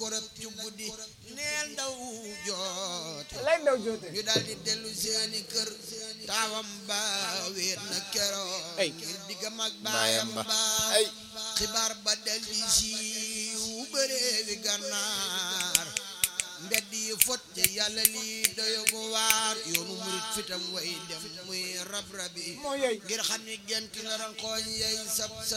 korop ci guddi neel ndaw joote lay ndaw joote ñu daldi dellu seeni kër taawam ba wéet na keroog ngir diggam ak baayam ba xibaar ba daldi siiw bëree wi gànnaar mbedd yi fot ci yàlla lii doyo bu waar yoonu murit fitam way dem muy rab rabi ngir xam ni gent la rankooñ yey sab